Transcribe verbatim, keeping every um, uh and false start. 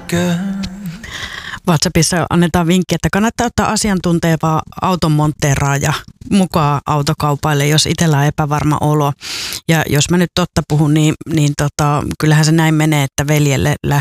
WhatsAppissa annetaan vinkki, että kannattaa ottaa asiantunteva autonmonteeraaja mukaan autokaupaille, jos itsellä on epävarma olo. Ja jos mä nyt totta puhun, niin, niin tota, kyllähän se näin menee, että veljelle